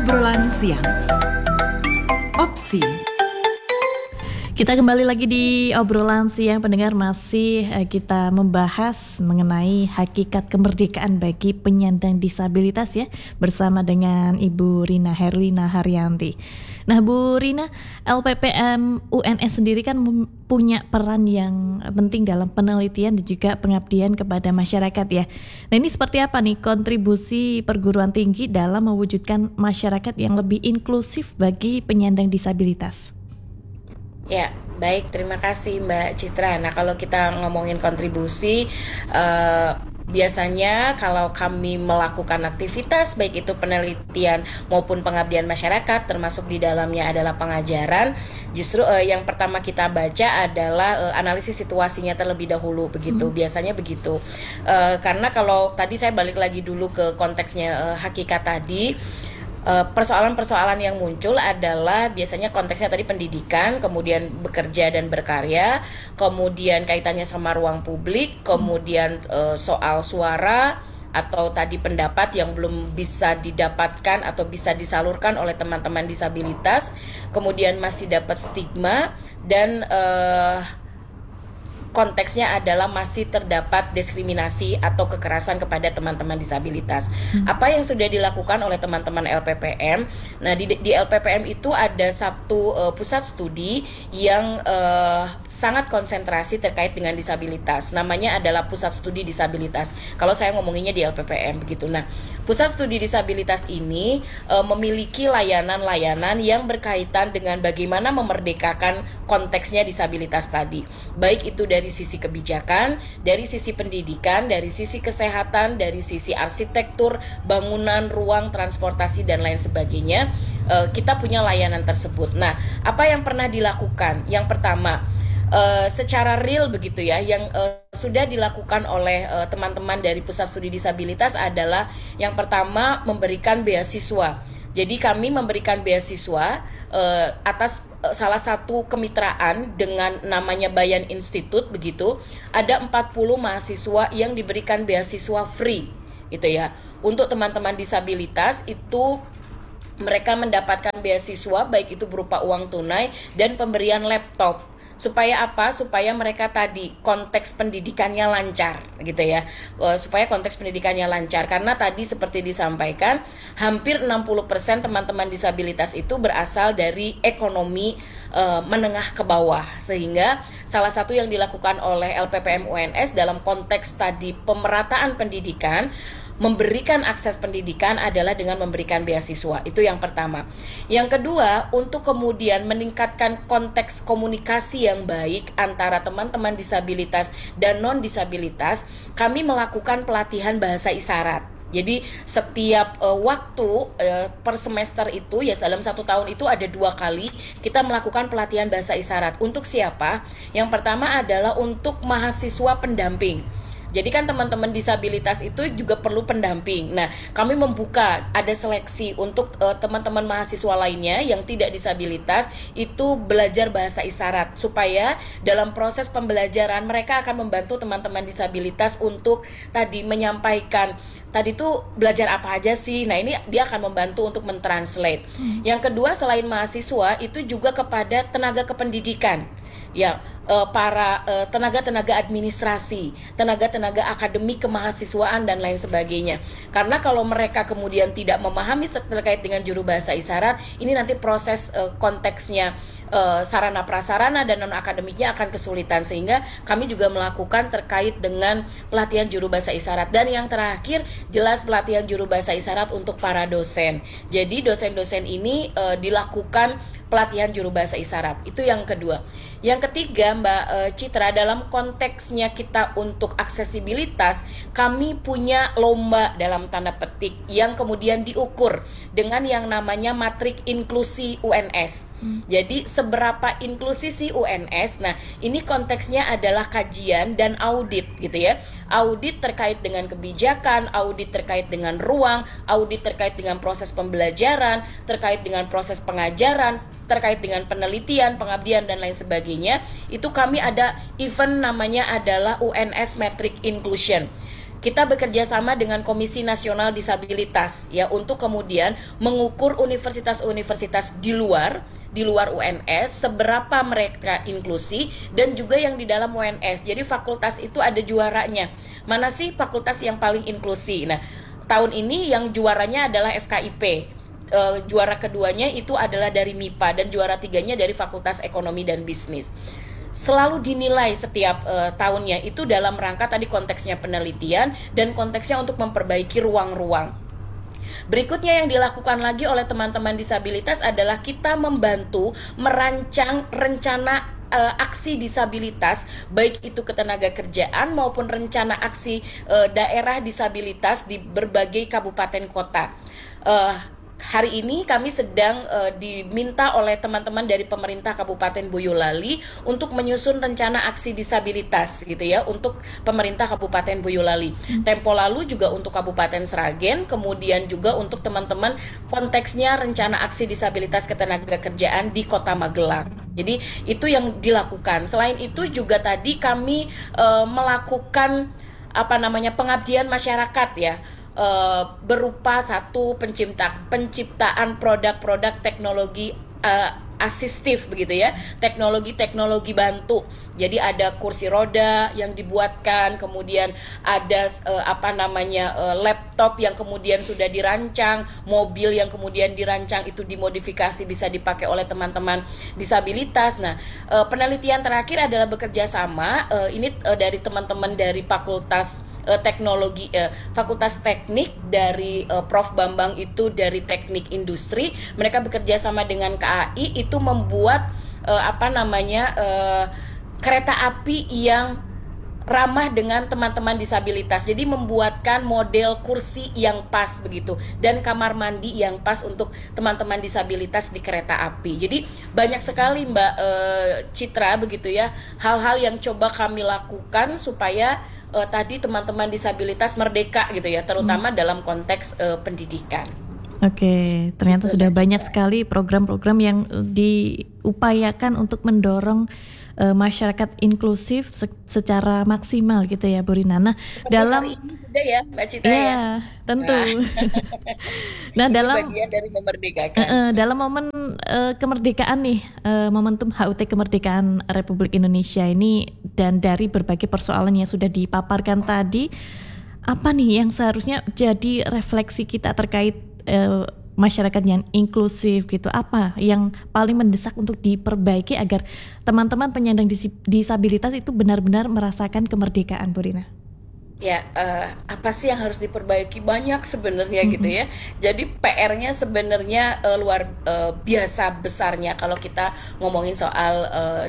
Obrolan siang. Opsi. Kita kembali lagi di obrolan siang pendengar, masih kita membahas mengenai hakikat kemerdekaan bagi penyandang disabilitas ya, bersama dengan Ibu Rina Herlina Haryanti. Nah Bu Rina, LPPM UNS sendiri kan punya peran yang penting dalam penelitian dan juga pengabdian kepada masyarakat ya. Nah ini seperti apa nih kontribusi perguruan tinggi dalam mewujudkan masyarakat yang lebih inklusif bagi penyandang disabilitas? Ya, baik, terima kasih Mbak Citra. Nah, kalau kita ngomongin kontribusi, biasanya kalau kami melakukan aktivitas, baik itu penelitian maupun pengabdian masyarakat, termasuk di dalamnya adalah pengajaran, justru yang pertama kita baca adalah analisis situasinya terlebih dahulu, begitu. Biasanya begitu. Karena kalau tadi saya balik lagi dulu ke konteksnya hakikat tadi, persoalan-persoalan yang muncul adalah biasanya konteksnya tadi pendidikan, kemudian bekerja dan berkarya, kemudian kaitannya sama ruang publik, kemudian soal suara atau tadi pendapat yang belum bisa didapatkan atau bisa disalurkan oleh teman-teman disabilitas, kemudian masih dapat stigma dan konteksnya adalah masih terdapat diskriminasi atau kekerasan kepada teman-teman disabilitas. Apa yang sudah dilakukan oleh teman-teman LPPM? Nah, di LPPM itu ada satu pusat studi yang sangat konsentrasi terkait dengan disabilitas. Namanya adalah Pusat Studi Disabilitas. Kalau saya ngomonginnya di LPPM begitu. Nah, Pusat Studi Disabilitas ini memiliki layanan-layanan yang berkaitan dengan bagaimana memerdekakan konteksnya disabilitas tadi. Baik itu dari sisi kebijakan, dari sisi pendidikan, dari sisi kesehatan, dari sisi arsitektur, bangunan, ruang, transportasi, dan lain sebagainya. Kita punya layanan tersebut. Nah, apa yang pernah dilakukan? Yang pertama, secara real begitu ya, yang sudah dilakukan oleh teman-teman dari Pusat Studi Disabilitas adalah yang pertama memberikan beasiswa. Jadi kami memberikan beasiswa atas salah satu kemitraan dengan namanya Bayan Institute begitu. Ada 40 mahasiswa yang diberikan beasiswa free gitu ya. Untuk teman-teman disabilitas itu mereka mendapatkan beasiswa baik itu berupa uang tunai dan pemberian laptop. Supaya apa? Supaya mereka tadi konteks pendidikannya lancar gitu ya. Supaya konteks pendidikannya lancar. Karena tadi seperti disampaikan, hampir 60% teman-teman disabilitas itu berasal dari ekonomi menengah ke bawah. Sehingga salah satu yang dilakukan oleh LPPM UNS dalam konteks tadi pemerataan pendidikan, memberikan akses pendidikan adalah dengan memberikan beasiswa. Itu yang pertama. Yang kedua, untuk kemudian meningkatkan konteks komunikasi yang baik antara teman-teman disabilitas dan non-disabilitas, kami melakukan pelatihan bahasa isyarat. Jadi setiap waktu per semester itu ya dalam 1 tahun itu ada 2 kali kita melakukan pelatihan bahasa isyarat. Untuk siapa? Yang pertama adalah untuk mahasiswa pendamping. Jadi kan teman-teman disabilitas itu juga perlu pendamping. Nah, kami membuka ada seleksi untuk teman-teman mahasiswa lainnya yang tidak disabilitas itu belajar bahasa isyarat supaya dalam proses pembelajaran mereka akan membantu teman-teman disabilitas untuk tadi menyampaikan tadi tuh belajar apa aja sih. Nah, ini dia akan membantu untuk mentranslate. Yang kedua, selain mahasiswa itu juga kepada tenaga kependidikan. Ya, para tenaga-tenaga administrasi, tenaga-tenaga akademik kemahasiswaan dan lain sebagainya. Karena kalau mereka kemudian tidak memahami terkait dengan juru bahasa isyarat, ini nanti proses konteksnya sarana prasarana dan non akademiknya akan kesulitan, sehingga kami juga melakukan terkait dengan pelatihan juru bahasa isyarat. Dan yang terakhir jelas pelatihan juru bahasa isyarat untuk para dosen. Jadi dosen-dosen ini dilakukan pelatihan juru bahasa isyarat. Itu yang kedua. Yang ketiga, Mbak Citra, dalam konteksnya kita untuk aksesibilitas, kami punya lomba dalam tanda petik yang kemudian diukur dengan yang namanya matrik inklusi UNS. Jadi seberapa inklusi si UNS? Nah, ini konteksnya adalah kajian dan audit gitu ya. Audit terkait dengan kebijakan, audit terkait dengan ruang, audit terkait dengan proses pembelajaran, terkait dengan proses pengajaran, terkait dengan penelitian, pengabdian dan lain sebagainya. Itu kami ada event namanya adalah UNS Metric Inclusion. kita bekerja sama dengan Komisi Nasional Disabilitas ya untuk kemudian mengukur universitas-universitas di luar UNS seberapa mereka inklusi dan juga yang di dalam UNS. Jadi fakultas itu ada juaranya. Mana sih fakultas yang paling inklusi? Nah, tahun ini yang juaranya adalah FKIP. Juara keduanya itu adalah dari MIPA dan juara tiganya dari Fakultas Ekonomi dan Bisnis. Selalu dinilai setiap tahunnya itu dalam rangka tadi konteksnya penelitian dan konteksnya untuk memperbaiki ruang-ruang. Berikutnya yang dilakukan lagi oleh teman-teman disabilitas adalah kita membantu merancang rencana aksi disabilitas, baik itu ketenaga kerjaan maupun rencana aksi daerah disabilitas di berbagai kabupaten kota. Hari ini kami sedang diminta oleh teman-teman dari pemerintah Kabupaten Boyolali untuk menyusun rencana aksi disabilitas gitu ya untuk pemerintah Kabupaten Boyolali. Tempo lalu juga untuk Kabupaten Sragen, kemudian juga untuk teman-teman konteksnya rencana aksi disabilitas ketenaga kerjaan di Kota Magelang. Jadi itu yang dilakukan. Selain itu juga tadi kami melakukan pengabdian masyarakat ya. Berupa satu penciptaan produk-produk teknologi asistif begitu ya, teknologi bantu. Jadi ada kursi roda yang dibuatkan, kemudian ada laptop yang kemudian sudah dirancang, mobil yang kemudian dirancang itu dimodifikasi bisa dipakai oleh teman-teman disabilitas. Nah, penelitian terakhir adalah bekerja sama ini dari teman-teman dari Fakultas Fakultas Teknik dari Prof. Bambang itu dari Teknik Industri. Mereka bekerja sama dengan KAI itu membuat kereta api yang ramah dengan teman-teman disabilitas. Jadi membuatkan model kursi yang pas begitu dan kamar mandi yang pas untuk teman-teman disabilitas di kereta api. Jadi banyak sekali Mbak Citra begitu ya, hal-hal yang coba kami lakukan supaya tadi teman-teman disabilitas merdeka gitu ya, terutama dalam konteks pendidikan. Oke, ternyata sudah banyak sekali program-program yang diupayakan untuk mendorong masyarakat inklusif secara maksimal gitu ya, Bu Rina. Nah, dalam hari ini juga ya, Mbak Citra ya, tentu. Nah, dalam bagian dari memerdekakan. Dalam momen kemerdekaan nih, momentum HUT kemerdekaan Republik Indonesia ini dan dari berbagai persoalan yang sudah dipaparkan tadi, apa nih yang seharusnya jadi refleksi kita terkait masyarakat yang inklusif gitu, apa yang paling mendesak untuk diperbaiki agar teman-teman penyandang disabilitas itu benar-benar merasakan kemerdekaan, Bu Rina? Ya, apa sih yang harus diperbaiki? Banyak sebenarnya gitu ya. Jadi PR-nya sebenarnya luar biasa besarnya kalau kita ngomongin soal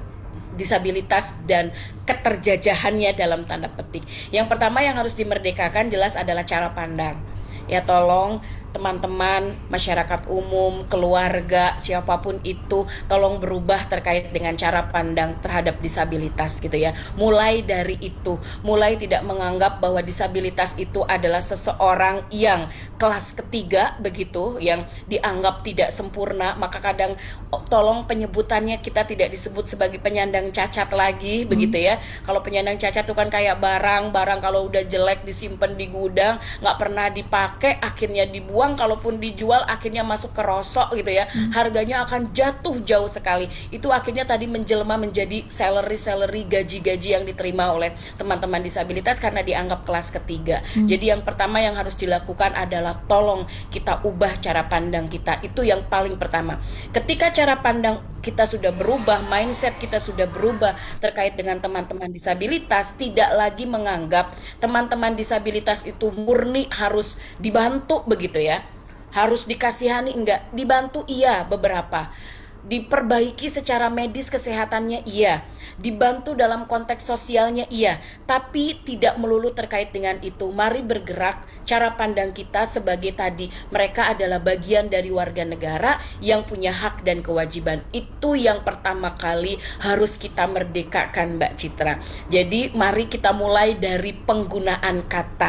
disabilitas dan keterjajahannya dalam tanda petik. Yang pertama yang harus dimerdekakan jelas adalah cara pandang. Ya, tolong teman-teman, masyarakat umum, keluarga, siapapun itu tolong berubah terkait dengan cara pandang terhadap disabilitas gitu ya. Mulai dari itu, mulai tidak menganggap bahwa disabilitas itu adalah seseorang yang kelas ketiga begitu, yang dianggap tidak sempurna. Maka kadang tolong penyebutannya kita tidak disebut sebagai penyandang cacat lagi begitu ya. Kalau penyandang cacat itu kan kayak barang kalau udah jelek disimpan di gudang, nggak pernah dipakai, akhirnya dibuang, kalaupun dijual akhirnya masuk ke rosok gitu ya. Harganya akan jatuh jauh sekali. Itu akhirnya tadi menjelma menjadi salary gaji-gaji yang diterima oleh teman-teman disabilitas karena dianggap kelas ketiga. Jadi yang pertama yang harus dilakukan adalah tolong kita ubah cara pandang kita. Itu yang paling pertama. Ketika cara pandang kita sudah berubah, mindset kita sudah berubah terkait dengan teman-teman disabilitas, tidak lagi menganggap teman-teman disabilitas itu murni harus dibantu begitu ya, harus dikasihani, enggak, dibantu iya beberapa, diperbaiki secara medis kesehatannya iya, dibantu dalam konteks sosialnya iya, tapi tidak melulu terkait dengan itu. Mari bergerak cara pandang kita sebagai tadi mereka adalah bagian dari warga negara yang punya hak dan kewajiban. Itu yang pertama kali harus kita merdekakan Mbak Citra. Jadi mari kita mulai dari penggunaan kata.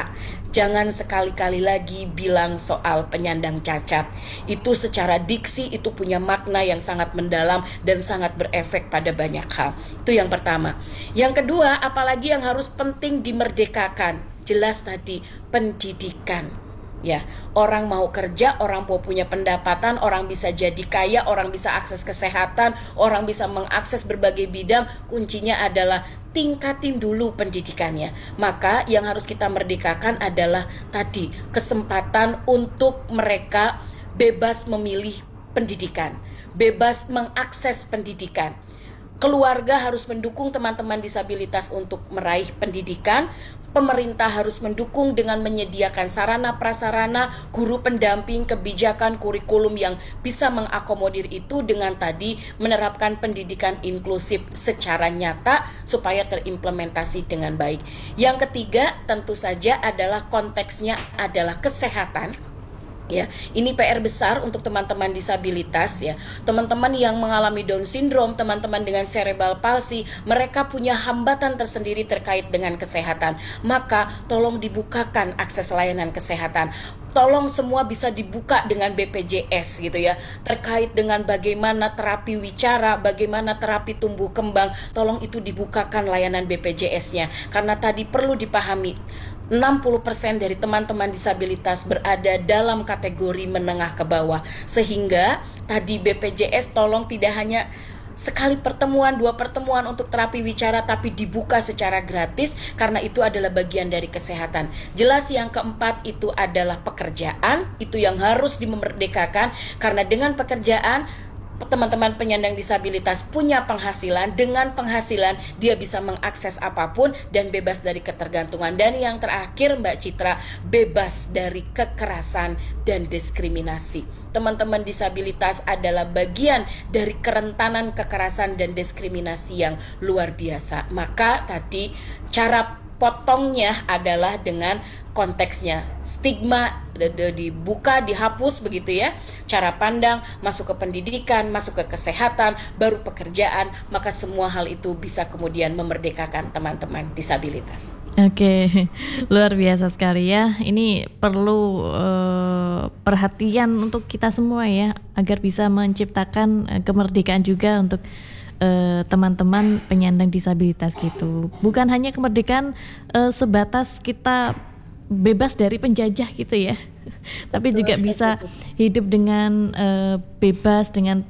Jangan sekali-kali lagi bilang soal penyandang cacat. Itu secara diksi itu punya makna yang sangat mendalam dan sangat berefek pada banyak hal. Itu yang pertama. Yang kedua, apalagi yang harus penting dimerdekakan. Jelas tadi, pendidikan. Ya, orang mau kerja, orang mau punya pendapatan, orang bisa jadi kaya, orang bisa akses kesehatan, orang bisa mengakses berbagai bidang. Kuncinya adalah tingkatin dulu pendidikannya. Maka yang harus kita merdekakan adalah tadi, kesempatan untuk mereka bebas memilih pendidikan, bebas mengakses pendidikan. Keluarga harus mendukung teman-teman disabilitas untuk meraih pendidikan. Pemerintah harus mendukung dengan menyediakan sarana prasarana, guru pendamping, kebijakan, kurikulum yang bisa mengakomodir itu dengan tadi menerapkan pendidikan inklusif secara nyata supaya terimplementasi dengan baik. Yang ketiga tentu saja adalah konteksnya adalah kesehatan. Ya, ini PR besar untuk teman-teman disabilitas ya. Teman-teman yang mengalami Down syndrome, teman-teman dengan cerebral palsy, mereka punya hambatan tersendiri terkait dengan kesehatan. Maka tolong dibukakan akses layanan kesehatan. Tolong semua bisa dibuka dengan BPJS gitu ya. Terkait dengan bagaimana terapi wicara, bagaimana terapi tumbuh kembang, tolong itu dibukakan layanan BPJS-nya. Karena tadi perlu dipahami 60% dari teman-teman disabilitas berada dalam kategori menengah ke bawah. Sehingga tadi BPJS tolong tidak hanya sekali pertemuan, 2 pertemuan untuk terapi wicara, tapi dibuka secara gratis karena itu adalah bagian dari kesehatan. Jelas yang keempat itu adalah pekerjaan, itu yang harus dimerdekakan karena dengan pekerjaan teman-teman penyandang disabilitas punya penghasilan. Dengan penghasilan dia bisa mengakses apapun dan bebas dari ketergantungan. Dan yang terakhir Mbak Citra, bebas dari kekerasan dan diskriminasi. Teman-teman disabilitas adalah bagian dari kerentanan kekerasan dan diskriminasi yang luar biasa. Maka tadi cara potongnya adalah dengan konteksnya, stigma dibuka, dihapus begitu ya, cara pandang, masuk ke pendidikan, masuk ke kesehatan, baru pekerjaan, maka semua hal itu bisa kemudian memerdekakan teman-teman disabilitas. Oke, luar biasa sekali ya. Ini perlu perhatian untuk kita semua ya, agar bisa menciptakan kemerdekaan juga untuk teman-teman penyandang disabilitas gitu. Bukan hanya kemerdekaan sebatas kita bebas dari penjajah gitu ya, tapi juga bisa hidup dengan bebas, dengan